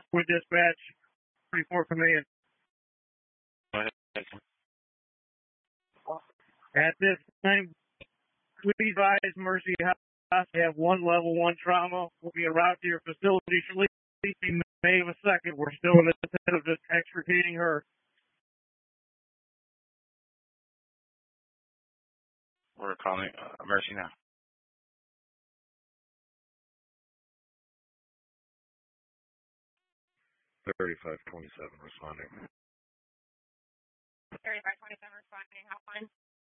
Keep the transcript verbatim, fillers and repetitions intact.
with dispatch, twenty-four command. Go ahead. At this time, please advise Mercy House to have one level one trauma. Will be a route to your facility shortly. May the second. We're still in the instead of just extricating her. We're calling uh, Mercy now. thirty-five twenty-seven responding. thirty-five twenty-seven responding. Hotline.